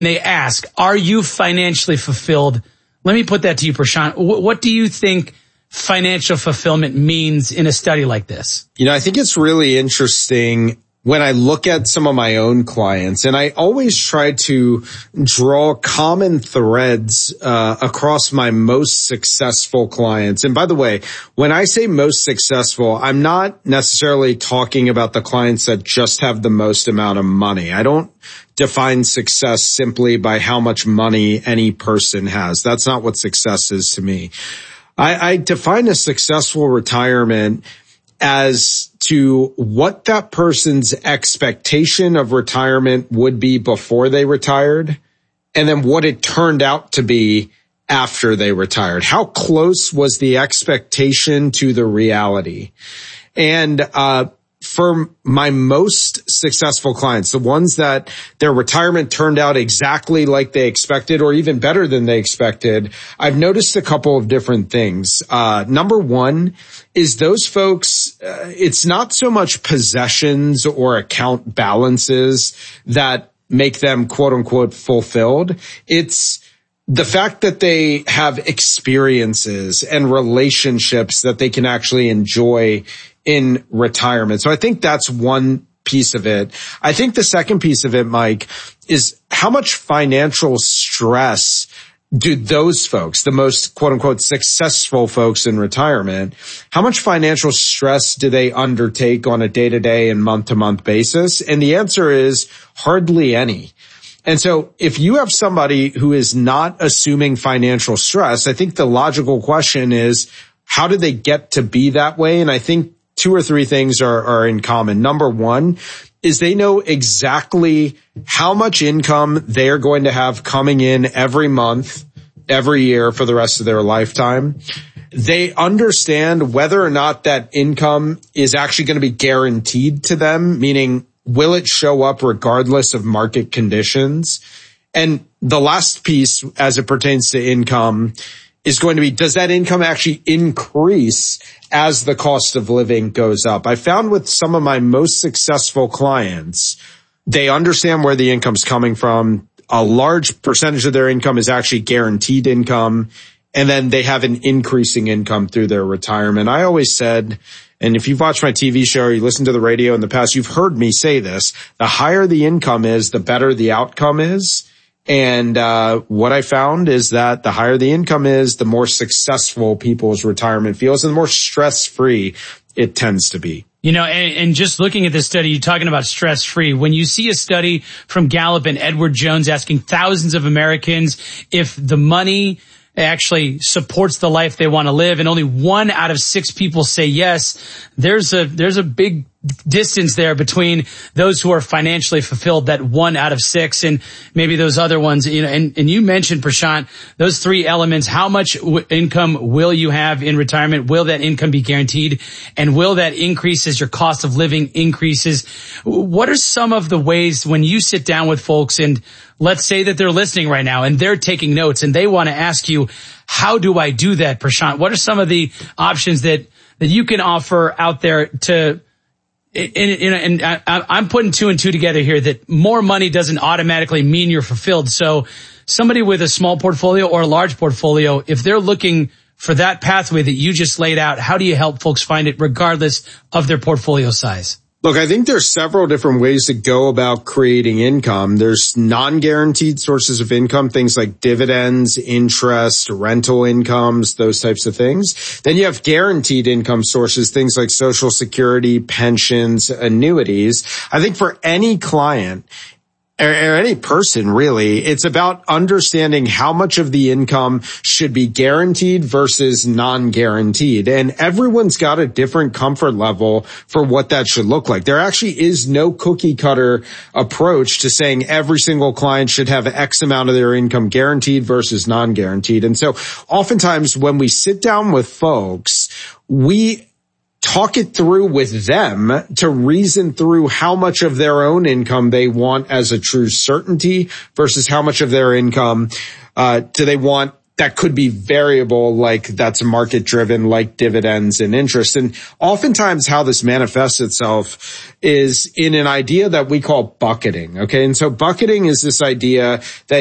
They ask, are you financially fulfilled? Let me put that to you, Prashant. What do you think financial fulfillment means in a study like this? I think it's really interesting when I look at some of my own clients, and I always try to draw common threads across my most successful clients. And by the way, when I say most successful, I'm not necessarily talking about the clients that just have the most amount of money. I don't define success simply by how much money any person has. That's not what success is to me. I define a successful retirement as to what that person's expectation of retirement would be before they retired, and then what it turned out to be after they retired. How close was the expectation to the reality? And for my most successful clients, the ones that their retirement turned out exactly like they expected or even better than they expected, I've noticed a couple of different things. Number one is those folks, it's not so much possessions or account balances that make them quote unquote fulfilled. It's the fact that they have experiences and relationships that they can actually enjoy in retirement. So I think that's one piece of it. I think the second piece of it, Mike, is how much financial stress do those folks, the most quote unquote successful folks in retirement, how much financial stress do they undertake on a day-to-day and month-to-month basis? And the answer is hardly any. And so if you have somebody who is not assuming financial stress, I think the logical question is, how do they get to be that way? And I think two or three things are in common. Number one is they know exactly how much income they're going to have coming in every month, every year for the rest of their lifetime. They understand whether or not that income is actually going to be guaranteed to them, meaning will it show up regardless of market conditions? And the last piece as it pertains to income is going to be, does that income actually increase as the cost of living goes up? I found with some of my most successful clients, they understand where the income's coming from. A large percentage of their income is actually guaranteed income. And then they have an increasing income through their retirement. I always said, and if you've watched my TV show or you listen to the radio in the past, you've heard me say this, the higher the income is, the better the outcome is. And what I found is that the higher the income is, the more successful people's retirement feels and the more stress-free it tends to be. And just looking at this study, you're talking about stress-free. When you see a study from Gallup and Edward Jones asking thousands of Americans if the money actually supports the life they want to live, and only 1 out of 6 people say yes, there's a big distance there between those who are financially fulfilled, that 1 out of 6, and maybe those other ones, and you mentioned, Prashant, those 3 elements. How much income will you have in retirement? Will that income be guaranteed? And will that increase as your cost of living increases? What are some of the ways when you sit down with folks, and let's say that they're listening right now and they're taking notes and they want to ask you, how do I do that, Prashant? What are some of the options that you can offer out there to, and I'm putting 2 and 2 together here, that more money doesn't automatically mean you're fulfilled. So somebody with a small portfolio or a large portfolio, if they're looking for that pathway that you just laid out, how do you help folks find it regardless of their portfolio size? Look, I think there's several different ways to go about creating income. There's non-guaranteed sources of income, things like dividends, interest, rental incomes, those types of things. Then you have guaranteed income sources, things like Social Security, pensions, annuities. I think for any client, or any person really, it's about understanding how much of the income should be guaranteed versus non-guaranteed. And everyone's got a different comfort level for what that should look like. There actually is no cookie cutter approach to saying every single client should have X amount of their income guaranteed versus non-guaranteed. And so oftentimes when we sit down with folks, we talk it through with them to reason through how much of their own income they want as a true certainty versus how much of their income do they want that could be variable, like that's market driven, like dividends and interest. And oftentimes how this manifests itself is in an idea that we call bucketing. Okay. And so bucketing is this idea that